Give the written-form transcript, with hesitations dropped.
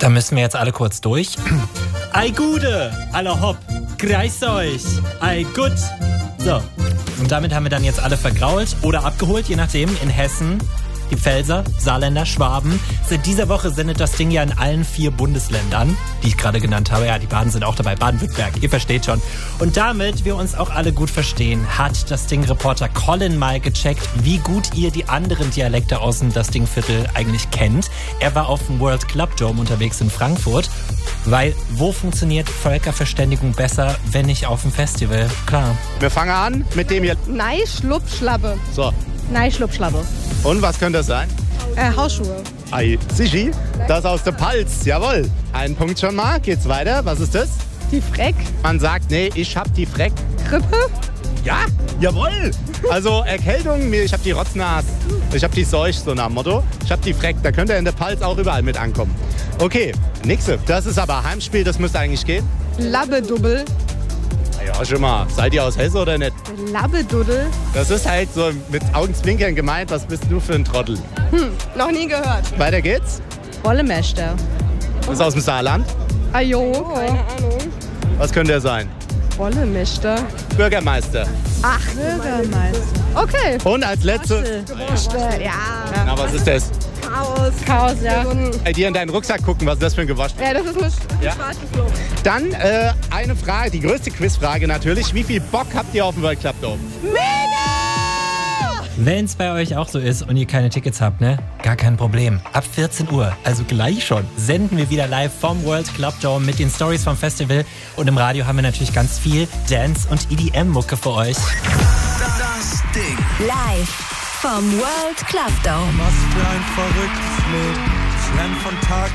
Da müssen wir jetzt alle kurz durch. Ei Gude, alle hopp, grüß euch, ei gut. So, und damit haben wir dann jetzt alle vergrault oder abgeholt, je nachdem, in Hessen. Die Pfälzer, Saarländer, Schwaben. Seit dieser Woche sendet das Ding ja in allen 4 Bundesländern, die ich gerade genannt habe. Ja, die Baden sind auch dabei, Baden-Württemberg, ihr versteht schon. Und damit wir uns auch alle gut verstehen, hat das Ding-Reporter Colin mal gecheckt, wie gut ihr die anderen Dialekte aus dem Das Ding-Viertel eigentlich kennt. Er war auf dem World Club Dome unterwegs in Frankfurt, weil wo funktioniert Völkerverständigung besser, wenn nicht auf dem Festival? Klar. Wir fangen an mit dem hier. Nein, Schlupfschlappe. So. Nein, Schlupfschlappe. Und was könnte das sein? Hausschuhe. Ei, Sichi, das aus der Palz, jawohl. Einen Punkt schon mal, geht's weiter. Was ist das? Die Freck. Man sagt, nee, ich hab die Freck. Grippe. Ja, jawohl. Also Erkältung, ich hab die Rotznase, ich hab die Seuch, so nach dem Motto. Ich hab die Freck, da könnt ihr in der Palz auch überall mit ankommen. Okay, nächste. Das ist aber Heimspiel, das müsste eigentlich gehen. Labbedubbel. Ja, schon mal. Seid ihr aus Hesse oder nicht? Labbeduddel. Das ist halt so mit Augenzwinkern gemeint, was bist du für ein Trottel? Noch nie gehört. Weiter geht's. Rollemester. Das ist aus dem Saarland. Ajo. Keine Ahnung. Was könnte er sein? Rollemester. Bürgermeister. Ach, Bürgermeister. Okay. Und als letzte. Ja. Na, was ist das? Chaos, ja. Bei dir in deinen Rucksack gucken, was ist das für ein Gewäsch? Ja, das ist eine Ja. schwarze Flucht. Dann eine Frage, die größte Quizfrage natürlich. Wie viel Bock habt ihr auf den World Club Dome? Wenn es bei euch auch so ist und ihr keine Tickets habt, ne? Gar kein Problem. Ab 14 Uhr, also gleich schon, senden wir wieder live vom World Club Dome mit den Stories vom Festival. Und im Radio haben wir natürlich ganz viel Dance- und EDM-Mucke für euch. Das Ding. Live vom World Club Dome. Was für ein verrücktes Leben. Ich renn von Tag